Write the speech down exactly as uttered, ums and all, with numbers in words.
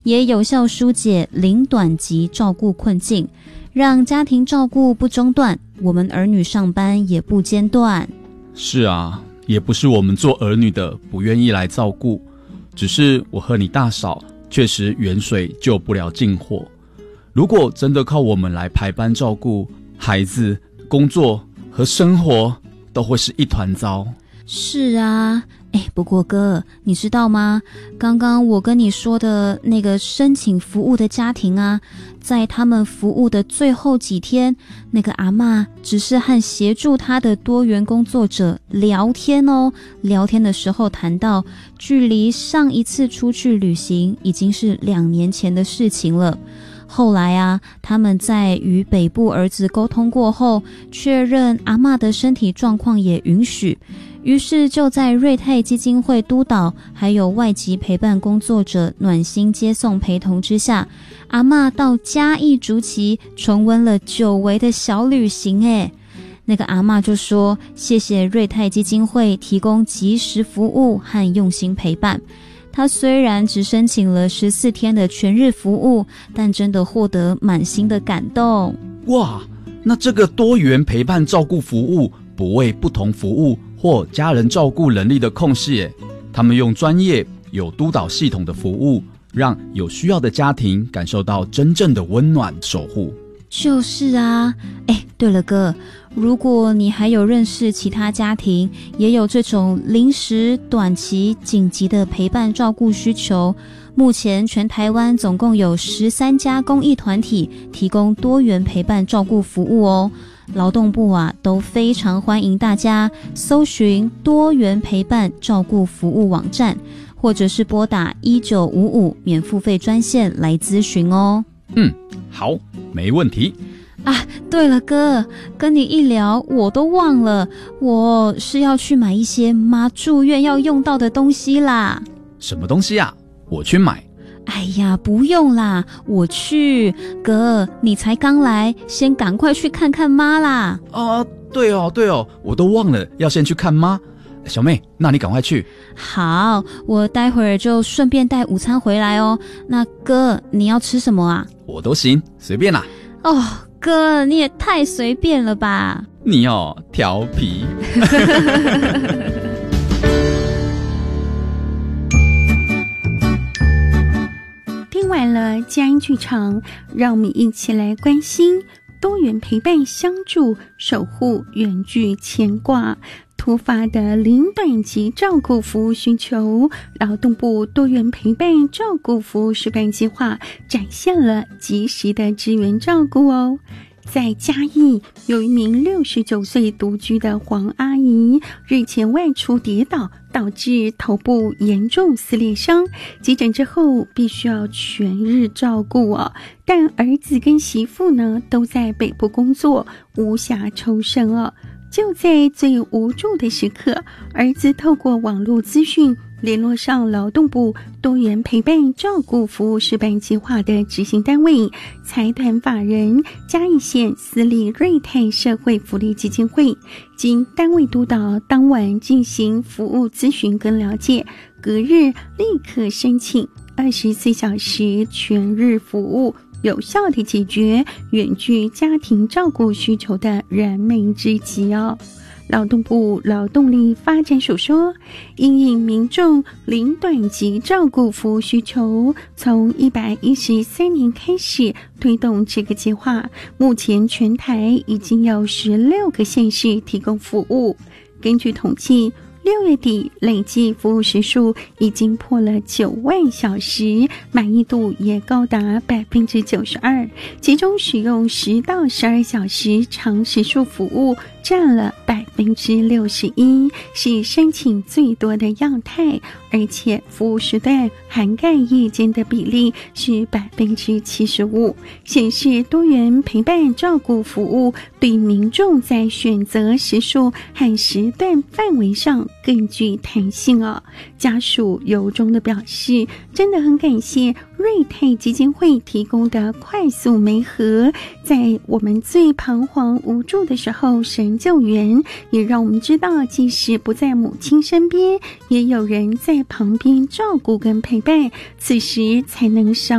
也有效疏解零短期照顾困境，让家庭照顾不中断，我们儿女上班也不间断。 是啊，也不是我们做儿女的不愿意来照顾，只是我和你大嫂确实远水救不了近火。如果真的靠我们来排班照顾孩子，工作和生活都会是一团糟。 是啊，哎，不过哥，你知道吗？刚刚我跟你说的那个申请服务的家庭啊，在他们服务的最后几天，那个阿嬷只是和协助他的多元工作者聊天哦。聊天的时候谈到，距离上一次出去旅行已经是两年前的事情了。后来啊，他们在与北部儿子沟通过后，确认阿嬷的身体状况也允许，于是就在瑞泰基金会督导还有外籍陪伴工作者暖心接送陪同之下，阿嬷到嘉义竹崎重温了久违的小旅行。诶，那个阿嬷就说，谢谢瑞泰基金会提供及时服务和用心陪伴。他虽然只申请了十四天的全日服务，但真的获得满心的感动。 哇，那这个多元陪伴照顾服务不为不同服务或家人照顾能力的空隙耶，他们用专业有督导系统的服务，让有需要的家庭感受到真正的温暖守护。 就是啊，哎，对了哥，如果你还有认识其他家庭也有这种临时、短期、紧急的陪伴照顾需求，目前全台湾总共有十三家公益团体提供多元陪伴照顾服务哦。劳动部啊都非常欢迎大家搜寻多元陪伴照顾服务网站，或者是拨打一九五五免付费专线来咨询哦。 嗯，好，没问题。 啊，对了哥，跟你一聊我都忘了，我是要去买一些妈住院要用到的东西啦。 什么东西啊？我去买。 哎呀，不用啦，我去。哥，你才刚来，先赶快去看看妈啦。 哦，对哦对哦，我都忘了要先去看妈。小妹，那你赶快去。 好，我待会儿就顺便带午餐回来哦。那哥，你要吃什么啊？ 我都行，随便啦。 哦，哥，你也太随便了吧。 你哦，调皮。 听完了佳音剧场，让我们一起来关心多元陪伴相助，守护远距牵挂。突发的零短期照顾服务需求，劳动部多元陪伴照顾服务示范计划展现了及时的支援照顾哦。在嘉义，有一名六十九岁独居的黄阿姨，日前外出跌倒，导致头部严重撕裂伤，急诊之后必须要全日照顾哦。但儿子跟媳妇呢都在北部工作，无暇抽身哦。就在最无助的时刻，儿子透过网络资讯联络上劳动部多元陪伴照顾服务示范计划的执行单位财团法人嘉义县私立瑞泰社会福利基金会，经单位督导，当晚进行服务咨询跟了解，隔日立刻申请二十四小时全日服务，有效地解决远距家庭照顾需求的燃眉之急哦。劳动部劳动力发展署说，因应民众零短期照顾服务需求，从一百一十三年开始推动这个计划，目前全台已经有十六个县市提供服务。根据统计，六月底累计服务时数已经破了九万小时，满意度也高达百分之九十二，其中使用十到十二小时长时数服务占了百分之六十一，是申请最多的样态，而且服务时段涵盖夜间的比例是百分之七十五，显示多元陪伴照顾服务对民众在选择时数和时段范围上更具弹性哦。家属由衷的表示，真的很感谢瑞泰基金会提供的快速媒合，在我们最彷徨无助的时候神救援，也让我们知道即使不在母亲身边，也有人在旁边照顾跟陪伴，此时才能少